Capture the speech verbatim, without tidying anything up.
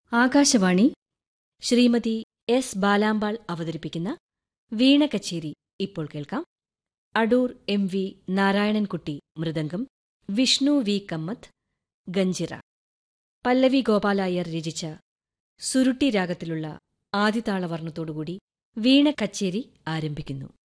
Akashvani Shrimati S Balambal അവതരിപ്പിക്കുന്ന വീണ കച്ചേരി ഇപ്പോൾ കേൾക്കാം. Adoor M V Narayanankutty mridangam, Vishnu V Kamath ganjira. പല്ലവി ഗോപാലയ്യർ രചിച്ച സുരുട്ടി രാഗത്തിലുള്ള ആദിതാളവർണ്ണത്തോടുകൂടി വീണ കച്ചേരി ആരംഭിക്കുന്നു.